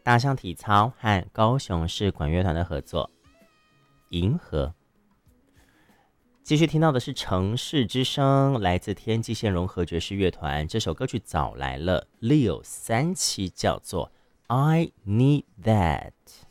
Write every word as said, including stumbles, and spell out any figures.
大象体操和高雄市管乐团的合作，银河。继续听到的是城市之声，来自天际线融合爵士乐团，这首歌曲早来了六三七，叫做 I Need That。